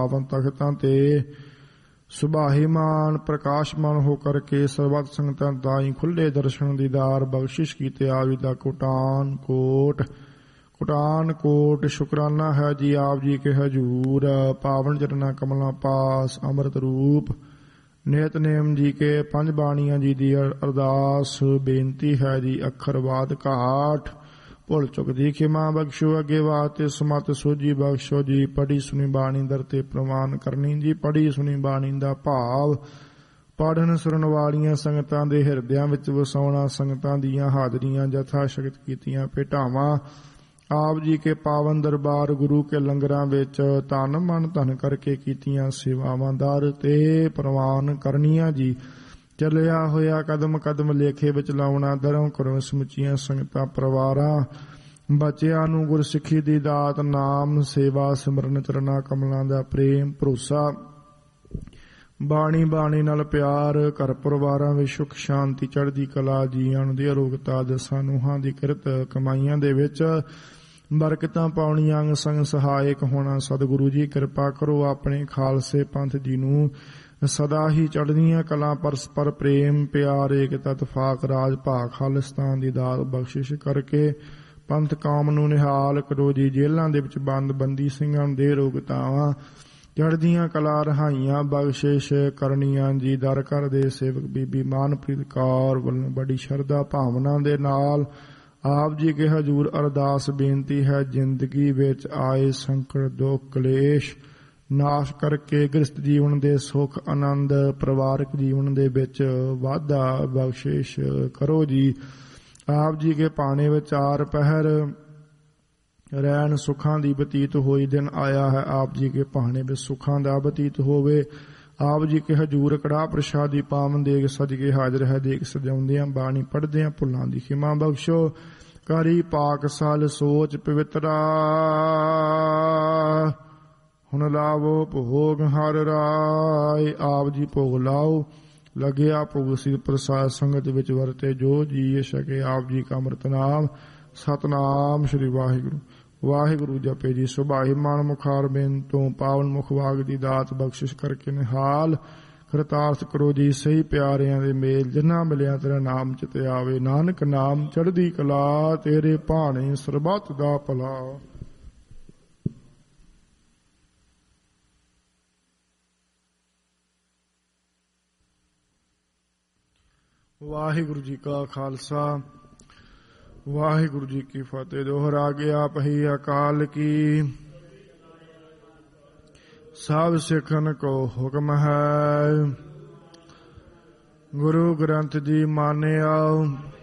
पावन तख्तां ते सुभाहीमान प्रकाशमान होकर के सर्वत संगतां दाई खुले दर्शन दीदार बख्शिश कीते आविदा कोटान कोट शुकराना है जी आप जी के हजूर। पावन चरना कमला पास अमृत रूप नितनेम जी के पंज बाणियां जी दी अरदास बेनती है जी। अखरवाद घाट भुल चुक दी खिमा बख्शो अगे वास्ते समत सोझी बख्शो जी। पढ़ी सुनी बाणी दर ते प्रवान करनी जी। पढ़ी सुनी बाणी दा भाव पढ़न सुरन वालियां संगतां दे हिरदियां विच वसाउणा। संगतां दीयां हाजरियां जथा शक्ति कीतियां भेटावां। आप जी के पावन दरबार गुरु के लंगरां विच तन मन धन करके कीतियां सेवावां दर ते प्रवान करनियां जी। चलिया होया कदम कदम लेखे विच लाउणा। दरों घरों समुचियां संगतां परिवारां बच्चियां नूं गुरसिੱਖੀ दी दात नाम सेवा सिमरन चरना कमलां दा प्रेम भरोसा। बाणी बाणी नाल प्यार घर परिवारां विच सुख शांति चढ़दी कला जीआं दी अरोगता दसां नूहां दी किरत कमाईआं दे विच बरकतां पाउणीਆਂ संग सहायक होना। सतगुरु जी किरपा करो अपने खालसे पंथ जी नूं सदा ही चढ़दियां कला परस्पर प्रेम प्यार एकता तफाक राज भाग खालिस्तान दी दात बख्शिश करके पंथ कौम नूं निहाल करो जी। जेलां दे विच बंद बंदी ਸਿੰਘਾਂ ਨੂੰ ਦੇ ਰੋਗਤਾਵਾਂ चढ़दियां कला रहाइयां बख्शिश करनियां जी। दर घर दे सेवक बीबी मानप्रीत कौर वल्लों बड़ी शरधा भावना दे नाल आप जी के हजूर अरदास बेनती है। जिंदगी विच आए संकट दुख कलेश नाश करके गृहस्थ जीवन दे सुख आनंद परिवारक जीवन दे विच वाधा बख्शिश करो जी। आप जी के पाने विच चार पहर रहन सुखां दी बतीत होई दिन आया है। आप जी के पाने विच सुखां दा बतीत होवे। आप जी के हजूर कड़ा प्रसादी पावन देग सज के हाजिर है। देख सजाउंदियां बाणी पढ़दियां भुल्लां दी खिमा बख्शो। करी पाक साल सोच पवित्रा हुण लावो भोग हर राय। आप जी भोग लाओ लगिया भोग सिर प्रसाद संगत विच वरते जो जी सके। आप जी का अमृत नाम सतनाम श्री वाहिगुरु वाहिगुरु जपे जी। सुभाहीमान मुखार बिन तो पावन मुखवाग दी दात बख्शिश करके निहाल कृतार्थ करो जी। सही प्यारियां दे मेल जिन्ना मिलिया तेरा नाम चिते आवे। नानक नाम चढ़दी कला तेरे भाणे सरबत दा भला। वाहिगुरु जी का खालसा वाहिगुरु जी की फतेह। दोहरा गया पही अकाल की सब सिखन को हुक्म है। गुरु ग्रंथ जी माने आओ